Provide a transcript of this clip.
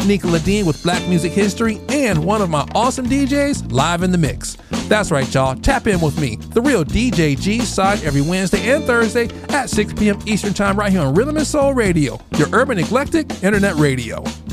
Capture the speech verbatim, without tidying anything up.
Nicola Dean with Black Music History, and one of my awesome D Js live in the mix. That's right, y'all. Tap in with me, the real D J G-Side, every Wednesday and Thursday at six p.m. Eastern Time right here on Rhythm and Soul Radio, your urban eclectic internet radio.